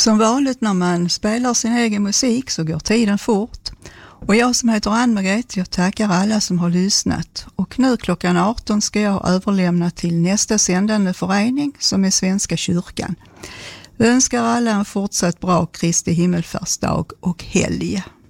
Som vanligt när man spelar sin egen musik så går tiden fort. Och jag som heter Ann-Margret, jag tackar alla som har lyssnat. Och nu klockan 18 ska jag överlämna till nästa sändande förening som är Svenska kyrkan. Vi önskar alla en fortsatt bra Kristi himmelfärdsdag och helg.